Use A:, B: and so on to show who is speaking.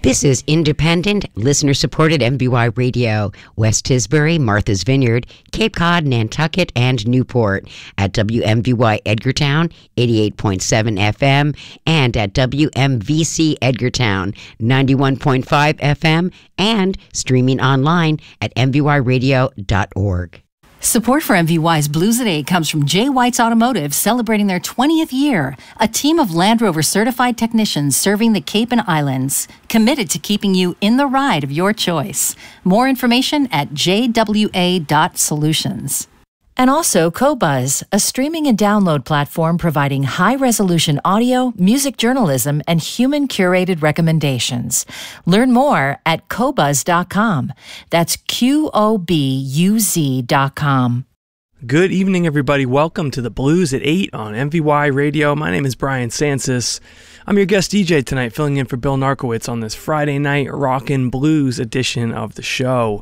A: This is independent, listener-supported MVY Radio, West Tisbury, Martha's Vineyard, Cape Cod, Nantucket, and Newport at WMVY Edgartown, 88.7 FM, and at WMVC Edgartown, 91.5 FM, and streaming online at mvyradio.org.
B: Support for MVY's Blues at 8 comes from J. White's Automotive, celebrating their 20th year. A team of Land Rover certified technicians serving the Cape and Islands, committed to keeping you in the ride of your choice. More information at jwa.solutions. And also Qobuz, a streaming and download platform providing high-resolution audio, music journalism, and human-curated recommendations. Learn more at Qobuz.com. That's QOBUZ.com.
C: Good evening, everybody. Welcome to the Blues at 8 on MVY Radio. My name is Brian Sansis. I'm your guest DJ tonight, filling in for Bill Narkowitz on this Friday night rockin' blues edition of the show.